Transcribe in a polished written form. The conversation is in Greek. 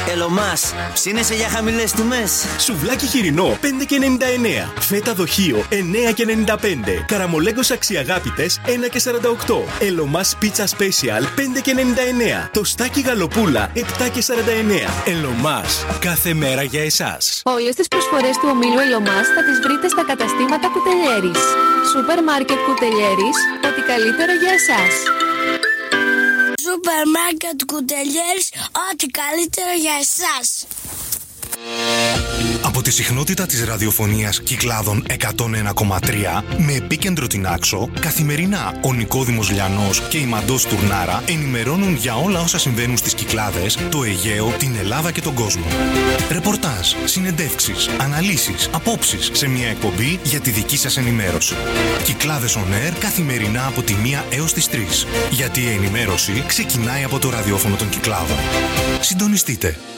Ελωμάς, ψήνεσαι για χαμηλές τιμές. Σουβλάκι χοιρινό 5,99. Φέτα δοχείο 9,95. Καραμολέγκος αξιαγάπητες 1,48. Ελωμάς πίτσα special 5,99. Τοστάκι γαλοπούλα 7,49. Ελωμάς, κάθε μέρα για εσάς. Όλες τις προσφορές του ομίλου Ελωμάς θα τις βρείτε στα καταστήματα Κουτελιέρης. Σούπερ μάρκετ Κουτελιέρης, ό,τι καλύτερο για εσάς. Σούπερ μάρκετ Κουτελιέρης, ό,τι καλύτερο για εσάς. Από τη συχνότητα της ραδιοφωνίας Κυκλάδων 101,3 με επίκεντρο την Άξο, καθημερινά ο Νικόδημος Λιανός και η Μαντός Τουρνάρα ενημερώνουν για όλα όσα συμβαίνουν στις Κυκλάδες, το Αιγαίο, την Ελλάδα και τον κόσμο. Ρεπορτάζ, συνεντεύξεις, αναλύσεις, απόψεις σε μια εκπομπή για τη δική σας ενημέρωση. Κυκλάδες On Air καθημερινά από τη 1 έως τις 3. Γιατί η ενημέρωση ξεκινάει από το ραδιόφωνο των Κυκλάδων. Συντονιστείτε.